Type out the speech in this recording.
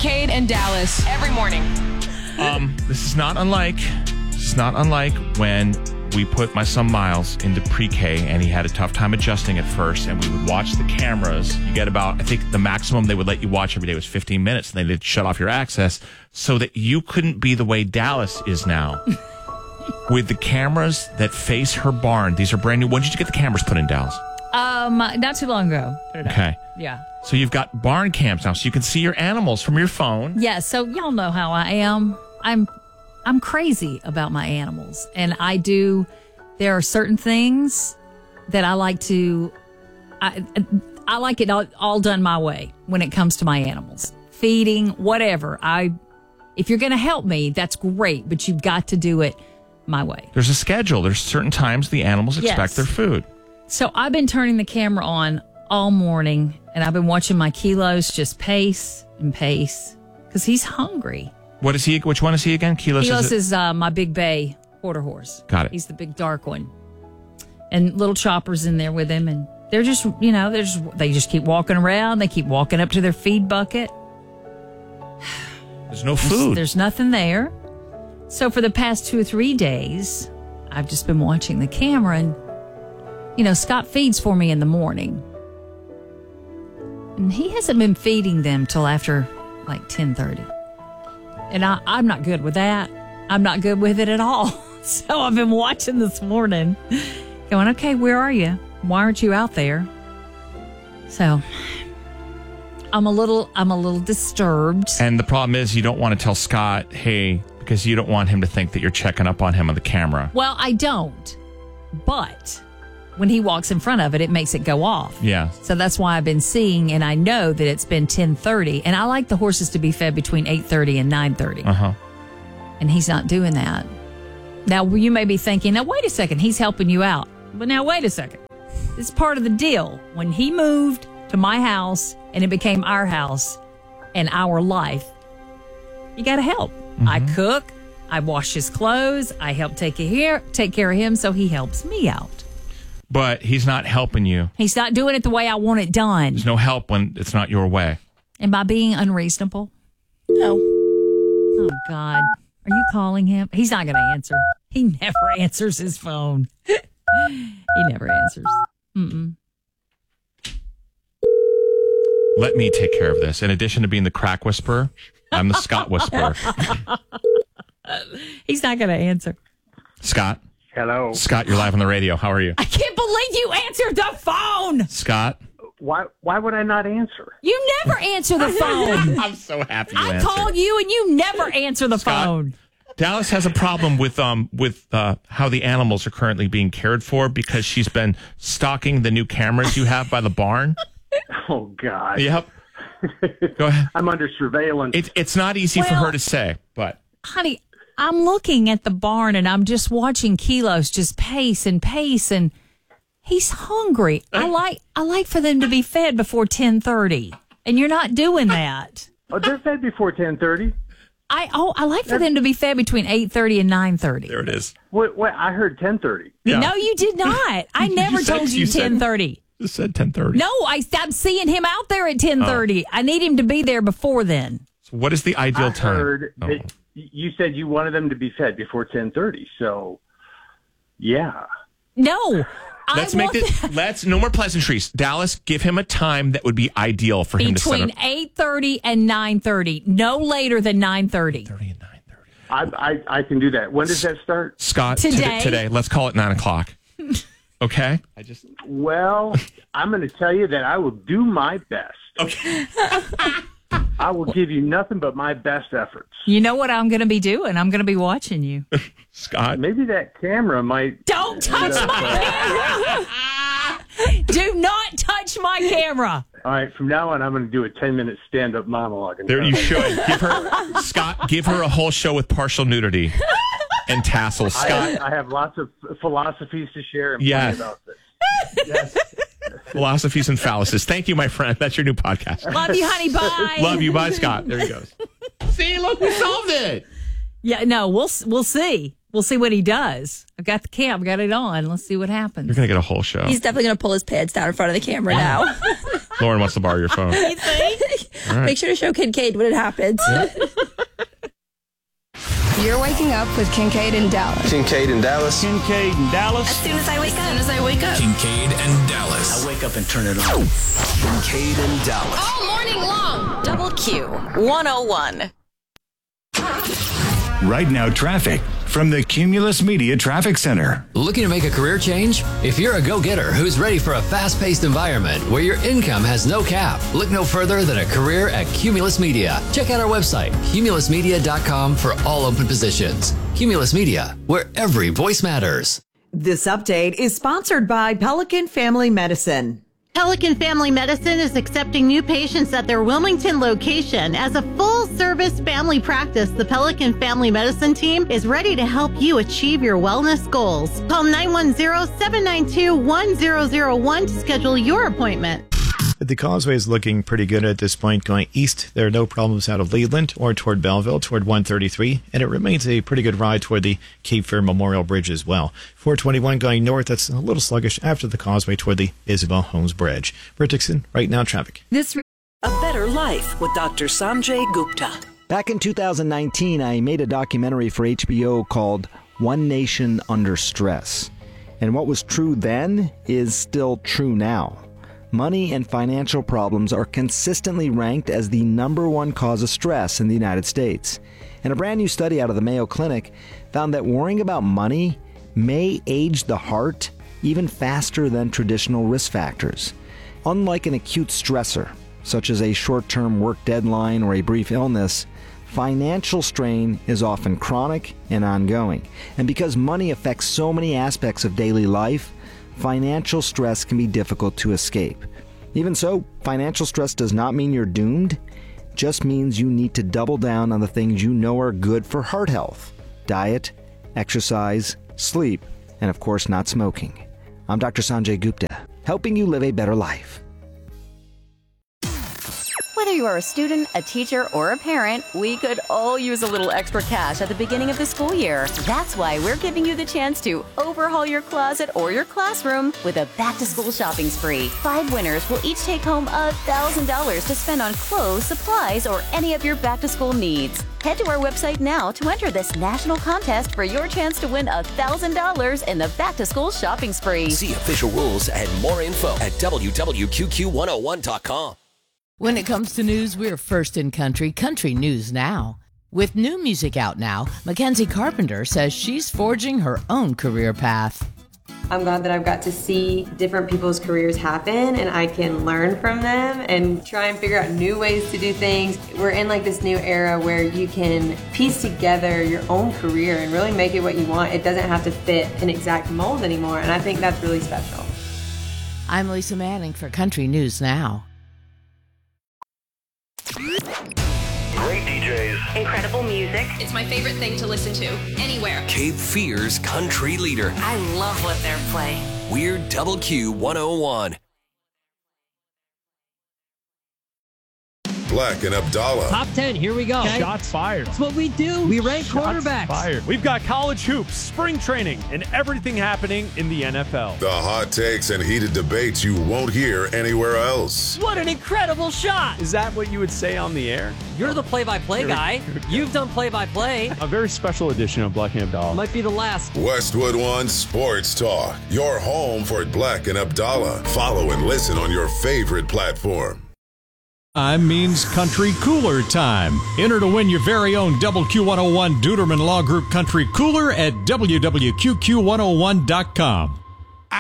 Cade and Dallas every morning. This is not unlike when we put my son Miles into pre-K and he had a tough time adjusting at first, and we would watch the cameras. You get about, I think the maximum they would let you watch every day was 15 minutes, and they'd shut off your access so that you couldn't be the way Dallas is now. With the cameras that face her barn. These are brand new. When did you get the cameras put in, Dallas? Not too long ago. Okay. Yeah. So you've got barn cams now, so you can see your animals from your phone. Yeah, so y'all know how I am. I'm crazy about my animals, and there are certain things that I like to, I like it all done my way when it comes to my animals. Feeding, whatever. If you're going to help me, that's great, but you've got to do it my way. There's a schedule. There's certain times the animals expect their food. So I've been turning the camera on all morning, and I've been watching my Kilos just pace and pace because he's hungry. What is he? Which one is he again? Kilos is my big bay quarter horse. Got it. He's the big dark one. And little Chopper's in there with him. And they're just, they just keep walking around. They keep walking up to their feed bucket. There's no food. There's nothing there. So for the past 2 or 3 days, I've just been watching the camera. And, Scott feeds for me in the morning. And he hasn't been feeding them till after like 10:30. And I'm not good with that. I'm not good with it at all. So I've been watching this morning going, okay, where are you? Why aren't you out there? So I'm a little disturbed. And the problem is you don't want to tell Scott, hey, because you don't want him to think that you're checking up on him on the camera. Well, I don't. But when he walks in front of it, it makes it go off. Yeah. So that's why I've been seeing, and I know that it's been 10:30, and I like the horses to be fed between 8:30 and 9:30. Uh-huh. And he's not doing that. Now, you may be thinking, now, wait a second, he's helping you out. But now, wait a second. It's part of the deal. When he moved to my house, and it became our house and our life, you got to help. Mm-hmm. I cook, I wash his clothes, I help take care of him, so he helps me out. But he's not helping you. He's not doing it the way I want it done. There's no help when it's not your way. Am I being unreasonable? No. Oh, God. Are you calling him? He's not going to answer. He never answers his phone. He never answers. Mm-mm. Let me take care of this. In addition to being the crack whisperer, I'm the Scott whisperer. He's not going to answer. Scott? Hello. Scott, you're live on the radio. How are you? I can't believe you answered the phone. Scott? Why would I not answer? You never answer the phone. I'm so happy you I answered. call you and you never answer the Scott, phone. Dallas has a problem with how the animals are currently being cared for because she's been stalking the new cameras you have by the barn. Oh, God. Yep. Go ahead. I'm under surveillance. It's not easy for her to say, but... Honey, I'm looking at the barn and I'm just watching Kilos just pace and he's hungry. I like for them to be fed before 10:30, and you're not doing that. Oh, they're fed before 10:30. I like for them to be fed between 8:30 and 9:30. There it is. What? I heard 10:30. Yeah. No, you did not. I never told you 10:30. You said 10:30. No, I'm seeing him out there at 10:30. I need him to be there before then. So what is the ideal time? I heard that you said you wanted them to be fed before 10:30. So, yeah. No. Let's no more pleasantries. Dallas, give him a time that would be ideal for him to set up. Between 8:30 and 9:30. No later than 9:30. 8:30 and 9:30. I can do that. When does that start? Scott, Today. Today. Let's call it 9 o'clock. Okay? Well, I'm going to tell you that I will do my best. Okay. I will give you nothing but my best efforts. You know what I'm going to be doing? I'm going to be watching you. Scott. Maybe that camera might... Don't touch my camera! Do not touch my camera! All right, from now on, I'm going to do a 10-minute stand-up monologue. There you should. Scott, give her a whole show with partial nudity and tassels. Scott. I have lots of philosophies to share and Yes. play about this. Yes. Philosophies and fallacies. Thank you, my friend. That's your new podcast. Love you, honey. Bye. Love you. Bye, Scott. There he goes. See, look, we solved it. Yeah, no, we'll see. We'll see what he does. I've got the cam, got it on. Let's see what happens. You're going to get a whole show. He's definitely going to pull his pants down in front of the camera now. Lauren wants to borrow your phone. You think? All right. Make sure to show Kincaid when it happens. Yeah. You're waking up with Kincaid and Dallas. Kincaid and Dallas. Kincaid and Dallas. As soon as I wake up. Kincaid and Dallas. I wake up and turn it on. Kincaid and Dallas. All morning long. Double Q 101. Right now, traffic from the Cumulus Media Traffic Center. Looking to make a career change? If you're a go-getter who's ready for a fast-paced environment where your income has no cap, look no further than a career at Cumulus Media. Check out our website, cumulusmedia.com, for all open positions. Cumulus Media, where every voice matters. This update is sponsored by Pelican Family Medicine. Pelican Family Medicine is accepting new patients at their Wilmington location. As a full-service family practice, the Pelican Family Medicine team is ready to help you achieve your wellness goals. Call 910-792-1001 to schedule your appointment. The causeway is looking pretty good at this point going east. There are no problems out of Leland or toward Belleville, toward 133, and it remains a pretty good ride toward the Cape Fear Memorial Bridge as well. 421 going north, that's a little sluggish after the causeway toward the Isabel Holmes Bridge. Rick Dixon, right now traffic. A Better Life with Dr. Sanjay Gupta. Back in 2019, I made a documentary for HBO called One Nation Under Stress. And what was true then is still true now. Money and financial problems are consistently ranked as the #1 cause of stress in the United States. And a brand new study out of the Mayo Clinic found that worrying about money may age the heart even faster than traditional risk factors. Unlike an acute stressor, such as a short-term work deadline or a brief illness, financial strain is often chronic and ongoing. And because money affects so many aspects of daily life, financial stress can be difficult to escape. Even so, financial stress does not mean you're doomed. It just means you need to double down on the things you know are good for heart health: diet, exercise, sleep, and of course not smoking. I'm Dr. Sanjay Gupta, helping you live a better life. Whether you are a student, a teacher, or a parent, we could all use a little extra cash at the beginning of the school year. That's why we're giving you the chance to overhaul your closet or your classroom with a back-to-school shopping spree. 5 winners will each take home $1,000 to spend on clothes, supplies, or any of your back-to-school needs. Head to our website now to enter this national contest for your chance to win $1,000 in the back-to-school shopping spree. See official rules and more info at www.QQ101.com. When it comes to news, we're first in country, Country News Now. With new music out now, Mackenzie Carpenter says she's forging her own career path. I'm glad that I've got to see different people's careers happen and I can learn from them and try and figure out new ways to do things. We're in like this new era where you can piece together your own career and really make it what you want. It doesn't have to fit an exact mold anymore, and I think that's really special. I'm Lisa Manning for Country News Now. Great DJs. Incredible music. It's my favorite thing to listen to anywhere. Cape Fear's country leader. I love what they're playing. We're Double Q 101. Black and Abdallah. Top 10, here we go. Okay. Shots fired. That's what we do. We rank quarterbacks. Fired. We've got college hoops, spring training, and everything happening in the NFL. The hot takes and heated debates you won't hear anywhere else. What an incredible shot. Is that what you would say on the air? You're the play-by-play guy. You've done play-by-play. A very special edition of Black and Abdallah. Might be the last. Westwood One Sports Talk. Your home for Black and Abdallah. Follow and listen on your favorite platform. Time means country cooler time. Enter to win your very own Double Q101 Duderman Law Group Country Cooler at www.QQ101.com.